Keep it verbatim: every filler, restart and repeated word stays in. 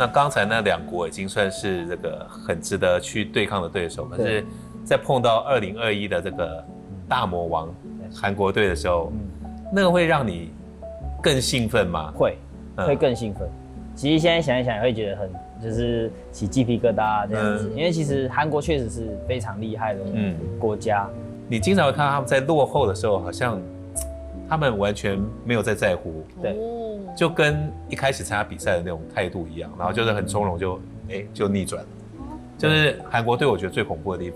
那刚才那两国已经算是这个很值得去对抗的对手，可是，在碰到二零二一的这个大魔王韩国队的时候，嗯、那个会让你更兴奋吗？ 会，会更兴奋。嗯、其实现在想一想，也会觉得很就是起鸡皮疙瘩这样子，嗯、因为其实韩国确实是非常厉害的国家。嗯、 你经常会看到他们在落后的时候，好像他们完全没有在在乎。 对。 就跟一开始参加比赛的那种态度一样，然后就是很从容就哎就逆转了，就是韩国队我觉得最恐怖的地方。